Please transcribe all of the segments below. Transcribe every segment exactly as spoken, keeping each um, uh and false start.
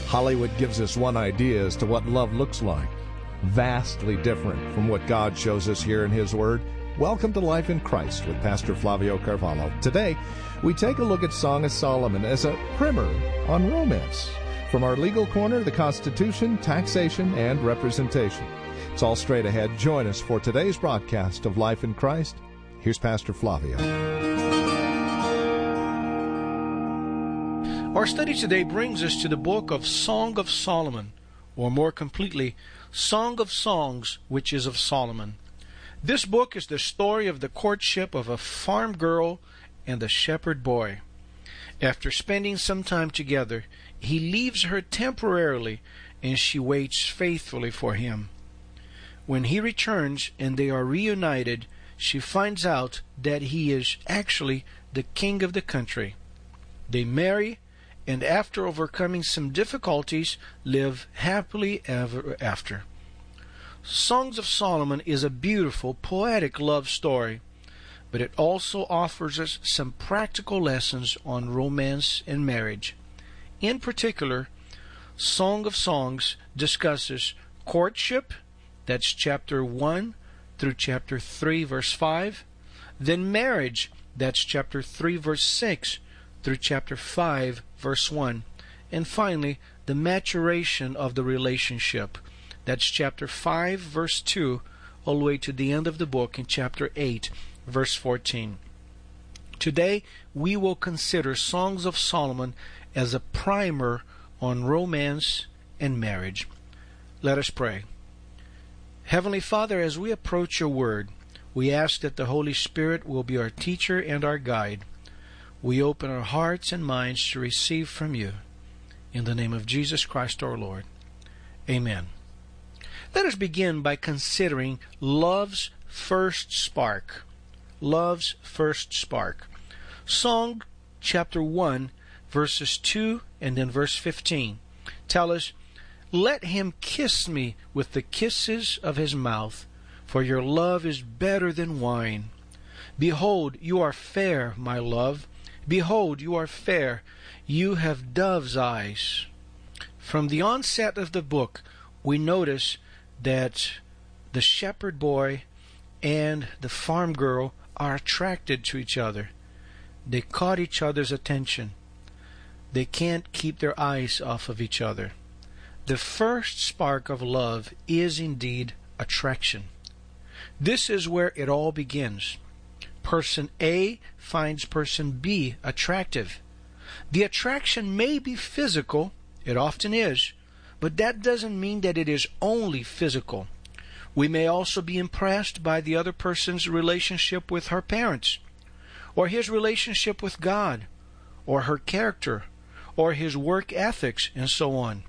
Hollywood gives us one idea as to what love looks like, vastly different from what God shows us here in His Word. Welcome to Life in Christ with Pastor Flavio Carvalho. Today, we take a look at Song of Solomon as a primer on romance. From our legal corner, the Constitution, taxation, and representation. It's all straight ahead. Join us for today's broadcast of Life in Christ. Here's Pastor Flavio. Our study today brings us to the book of Song of Solomon, or more completely, Song of Songs, which is of Solomon. This book is the story of the courtship of a farm girl and a shepherd boy. After spending some time together, he leaves her temporarily, and she waits faithfully for him. When he returns and they are reunited, she finds out that he is actually the king of the country. They marry, and after overcoming some difficulties, live happily ever after. Songs of Solomon is a beautiful, poetic love story, but it also offers us some practical lessons on romance and marriage. In particular, Song of Songs discusses courtship, that's chapter one through chapter three, verse five, then marriage, that's chapter three, verse six, through chapter five, verse one, and finally, the maturation of the relationship. That's chapter five, verse two, all the way to the end of the book in chapter eight, verse fourteen. Today, we will consider Songs of Solomon as a primer on romance and marriage. Let us pray. Heavenly Father, as we approach your word, we ask that the Holy Spirit will be our teacher and our guide. We open our hearts and minds to receive from you. In the name of Jesus Christ our Lord. Amen. Let us begin by considering love's first spark. Love's first spark. Song chapter one, verses two and then verse fifteen tell us, "Let him kiss me with the kisses of his mouth, for your love is better than wine. Behold, you are fair, my love. Behold, you are fair. You have dove's eyes." From the onset of the book, we notice that the shepherd boy and the farm girl are attracted to each other. They caught each other's attention. They can't keep their eyes off of each other. The first spark of love is indeed attraction. This is where it all begins. Person A finds person B attractive. The attraction may be physical, it often is, but that doesn't mean that it is only physical. We may also be impressed by the other person's relationship with her parents, or his relationship with God, or her character, or his work ethics, and so on.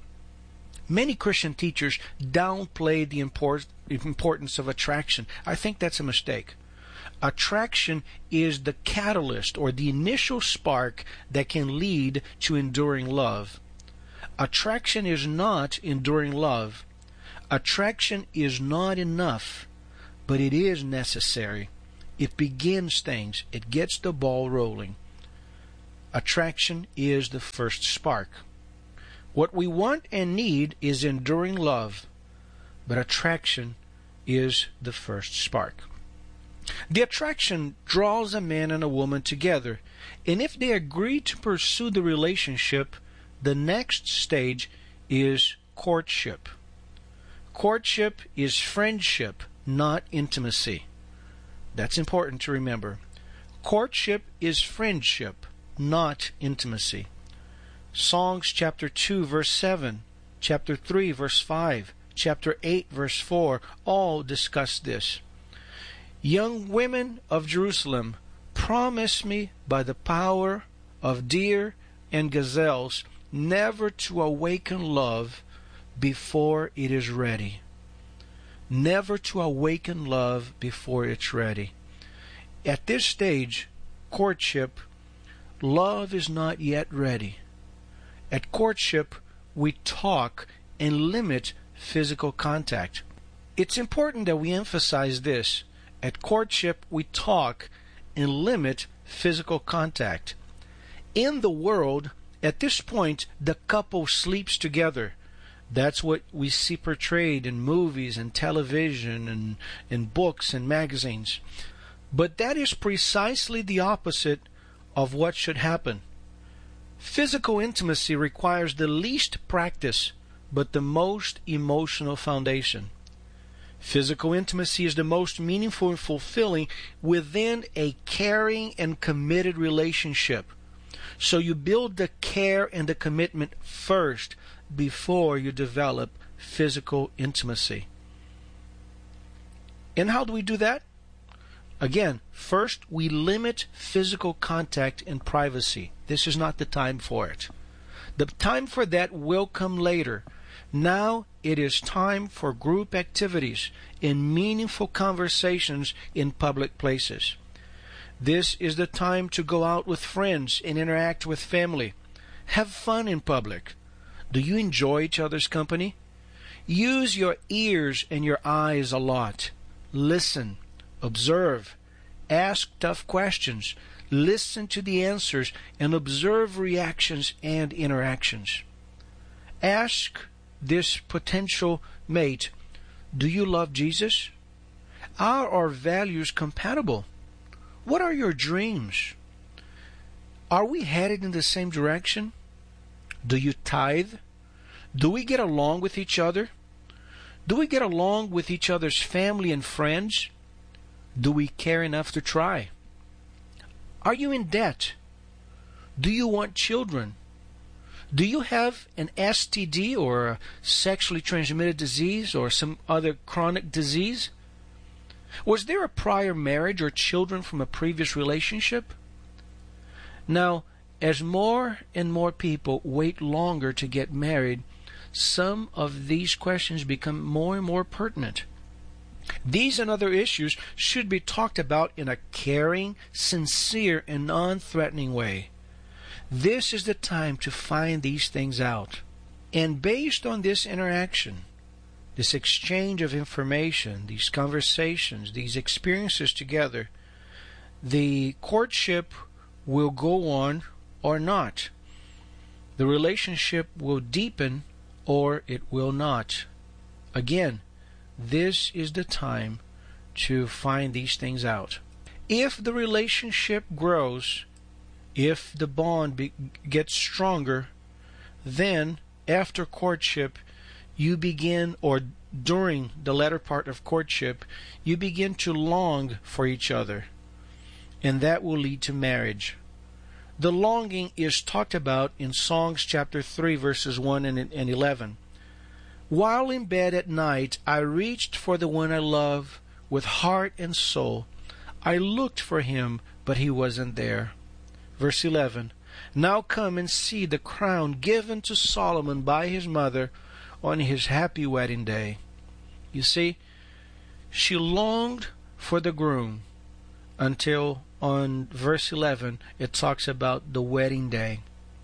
Many Christian teachers downplay the import, importance of attraction. I think that's a mistake. Attraction is the catalyst or the initial spark that can lead to enduring love. Attraction is not enduring love. Attraction is not enough, but it is necessary. It begins things. It gets the ball rolling. Attraction is the first spark. What we want and need is enduring love, but attraction is the first spark. The attraction draws a man and a woman together, and if they agree to pursue the relationship, the next stage is courtship. Courtship is friendship, not intimacy. That's important to remember. Courtship is friendship, not intimacy. Songs chapter two, verse seven, chapter three, verse five, chapter eight, verse four, all discuss this. Young women of Jerusalem, promise me by the power of deer and gazelles never to awaken love before it is ready. Never to awaken love before it's ready. At this stage, courtship, love is not yet ready. At courtship, we talk and limit physical contact. It's important that we emphasize this. At courtship, we talk and limit physical contact. In the world, At this point, the couple sleeps together. That's what we see portrayed in movies and television and in books and magazines. But that is precisely the opposite of what should happen. Physical intimacy requires the least practice, but the most emotional foundation. Physical intimacy is the most meaningful and fulfilling within a caring and committed relationship. So you build the care and the commitment first before you develop physical intimacy. And how do we do that? Again, first we limit physical contact and privacy. This is not the time for it. The time for that will come later. Now it is time for group activities and meaningful conversations in public places. This is the time to go out with friends and interact with family. Have fun in public. Do you enjoy each other's company? Use your ears and your eyes a lot. Listen, observe, ask tough questions, listen to the answers, and observe reactions and interactions. Ask this potential mate, do you love Jesus? Are our values compatible? What are your dreams? Are we headed in the same direction? Do you tithe? Do we get along with each other? Do we get along with each other's family and friends? Do we care enough to try? Are you in debt? Do you want children? Do you have an S T D or a sexually transmitted disease or some other chronic disease? Was there a prior marriage or children from a previous relationship? Now, as more and more people wait longer to get married, some of these questions become more and more pertinent. These and other issues should be talked about in a caring, sincere, and non-threatening way. This is the time to find these things out. And based on this interaction, this exchange of information, these conversations, these experiences together, the courtship will go on or not. The relationship will deepen or it will not. Again, this is the time to find these things out. If the relationship grows, if the bond be, gets stronger, then after courtship, you begin, or during the latter part of courtship, you begin to long for each other. And that will lead to marriage. The longing is talked about in Songs chapter three, verses one and eleven. While in bed at night, I reached for the one I love with heart and soul. I looked for him, but he wasn't there. Verse eleven. Now come and see the crown given to Solomon by his mother on his happy wedding day. You see, she longed for the groom until on verse eleven it talks about the wedding day.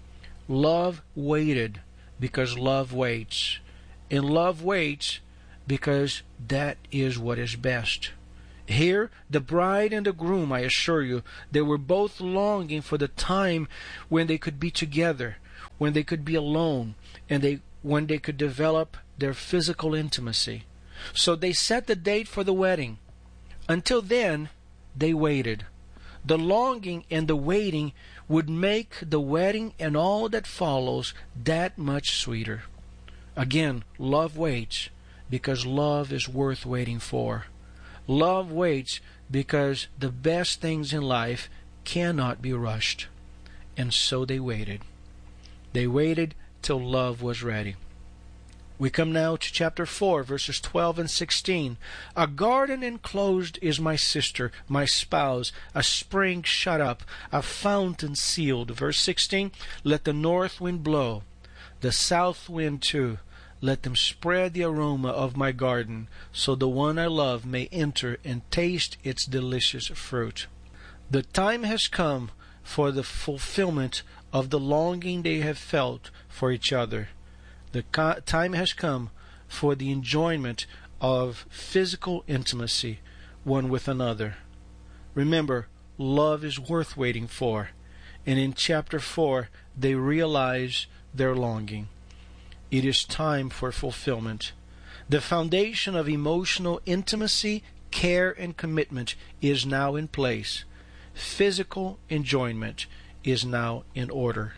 Love waited because love waits. And love waits because that is what is best. Here, the bride and the groom, I assure you, they were both longing for the time when they could be together, when they could be alone, and they when they could develop their physical intimacy. So they set the date for the wedding. Until then, they waited. The longing and the waiting would make the wedding and all that follows that much sweeter. Again, love waits because love is worth waiting for. Love waits because the best things in life cannot be rushed. And so they waited. They waited till love was ready. We come now to chapter four, verses twelve and sixteen. A garden enclosed is my sister, my spouse, a spring shut up, a fountain sealed. Verse sixteen, let the north wind blow, the south wind too. Let them spread the aroma of my garden, so the one I love may enter and taste its delicious fruit. The time has come for the fulfillment of the longing they have felt for each other. The co- time has come for the enjoyment of physical intimacy one with another. Remember, love is worth waiting for. And in chapter four, they realize their longing. It is time for fulfillment. The foundation of emotional intimacy, care, and commitment is now in place. Physical enjoyment is now in order.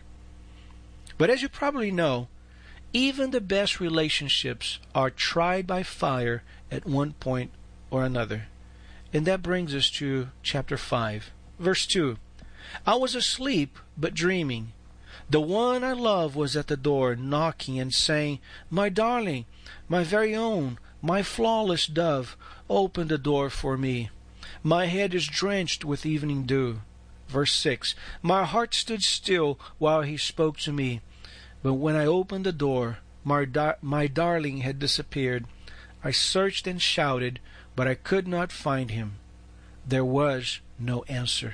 But as you probably know, even the best relationships are tried by fire at one point or another. And that brings us to chapter five, verse two. I was asleep, but dreaming. The one I love was at the door, knocking and saying, My darling, my very own, my flawless dove, open the door for me. My head is drenched with evening dew. Verse six. My heart stood still while he spoke to me. But when I opened the door, my, dar- my darling had disappeared. I searched and shouted, but I could not find him. There was no answer.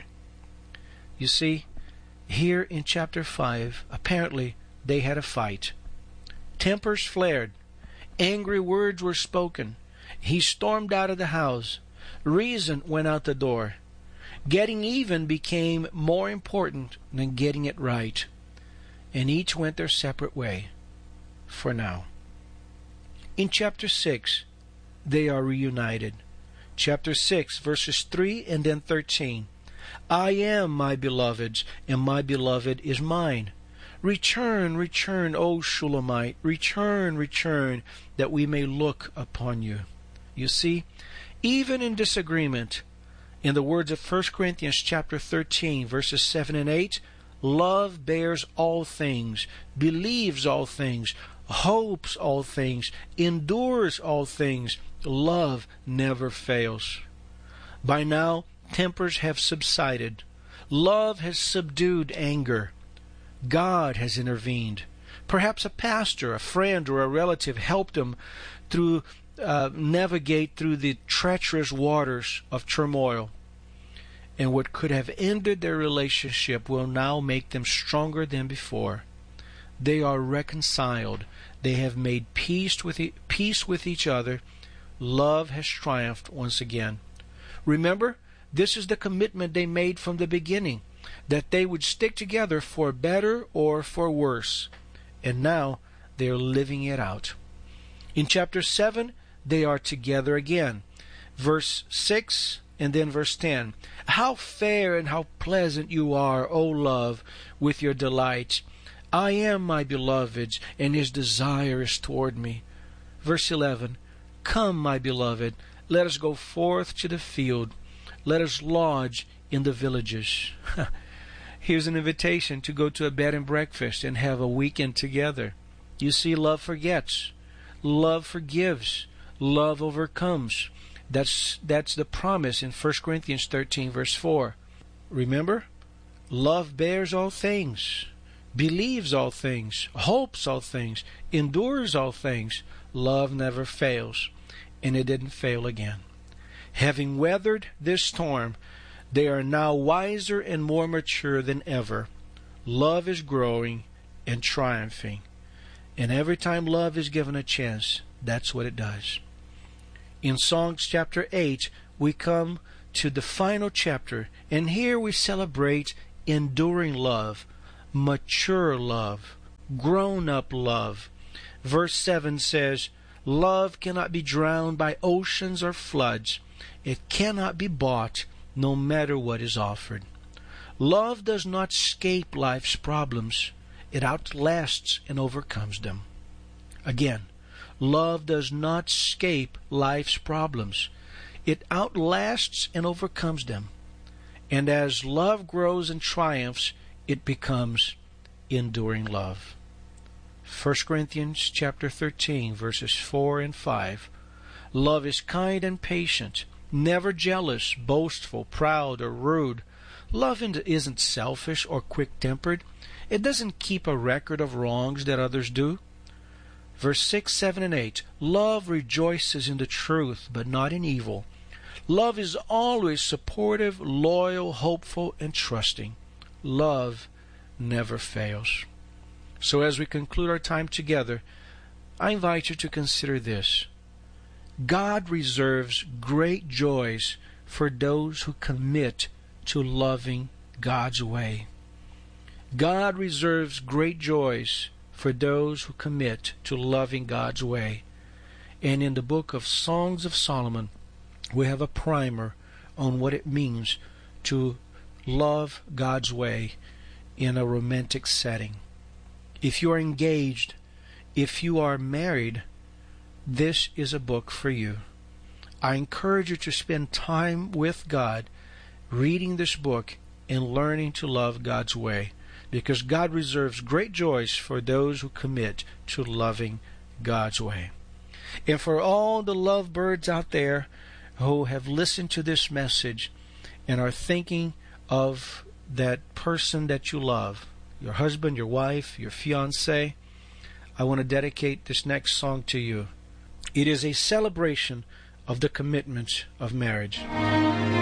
You see, here in chapter five, apparently they had a fight. Tempers flared. Angry words were spoken. He stormed out of the house. Reason went out the door. Getting even became more important than getting it right. And each went their separate way, for now. In chapter six, they are reunited. Chapter six, verses three and then thirteen. I am my beloved's, and my beloved is mine. Return, return, O Shulamite, return, return, that we may look upon you. You see, even in disagreement, in the words of First Corinthians chapter thirteen, verses seven and eight, love bears all things, believes all things, hopes all things, endures all things. Love never fails. By now, tempers have subsided. Love has subdued anger. God has intervened. Perhaps a pastor, a friend, or a relative helped them through uh, navigate through the treacherous waters of turmoil. And what could have ended their relationship will now make them stronger than before. They are reconciled. They have made peace with e- peace with each other. Love has triumphed once again. Remember, this is the commitment they made from the beginning, that they would stick together for better or for worse. And now they are living it out. In chapter seven, they are together again. Verse six and then verse ten. How fair and how pleasant you are, O love, with your delight. I am my beloved's, and his desire is toward me. Verse eleven. Come, my beloved, let us go forth to the field. Let us lodge in the villages. Here's an invitation to go to a bed and breakfast and have a weekend together. You see, love forgets. Love forgives. Love overcomes. That's that's the promise in First Corinthians thirteen, verse four. Remember? Love bears all things, believes all things, hopes all things, endures all things. Love never fails, and it didn't fail again. Having weathered this storm, they are now wiser and more mature than ever. Love is growing and triumphing. And every time love is given a chance, that's what it does. In Songs chapter eight, we come to the final chapter, and here we celebrate enduring love, mature love, grown-up love. Verse seven says, Love cannot be drowned by oceans or floods. It cannot be bought, no matter what is offered. Love does not escape life's problems. It outlasts and overcomes them. Again, love does not escape life's problems. It outlasts and overcomes them. And as love grows and triumphs, it becomes enduring love. First Corinthians chapter thirteen, verses four and five. Love is kind and patient, never jealous, boastful, proud, or rude. Love isn't selfish or quick-tempered. It doesn't keep a record of wrongs that others do. Verse six, seven, and eight. Love rejoices in the truth, but not in evil. Love is always supportive, loyal, hopeful, and trusting. Love never fails. So as we conclude our time together, I invite you to consider this. God reserves great joys for those who commit to loving God's way. God reserves great joys for those who commit to loving God's way. And in the book of Songs of Solomon, we have a primer on what it means to love God's way in a romantic setting. If you are engaged, if you are married, this is a book for you. I encourage you to spend time with God, reading this book and learning to love God's way, because God reserves great joys for those who commit to loving God's way. And for all the lovebirds out there who have listened to this message and are thinking of that person that you love, your husband, your wife, your fiancé, I want to dedicate this next song to you. It is a celebration of the commitment of marriage.